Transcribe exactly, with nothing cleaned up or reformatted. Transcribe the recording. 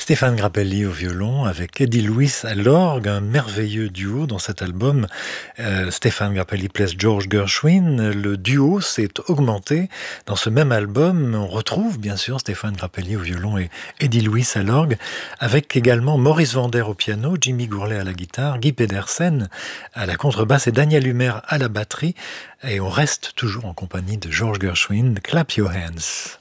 Stéphane Grappelli au violon avec Eddie Lewis à l'orgue, un merveilleux duo dans cet album. Euh, Stéphane Grappelli place George Gershwin. Le duo s'est augmenté. Dans ce même album, on retrouve bien sûr Stéphane Grappelli au violon et Eddie Lewis à l'orgue, avec également Maurice Vander au piano, Jimmy Gourlay à la guitare, Guy Pedersen à la contrebasse et Daniel Humer à la batterie. Et on reste toujours en compagnie de George Gershwin. Clap your hands.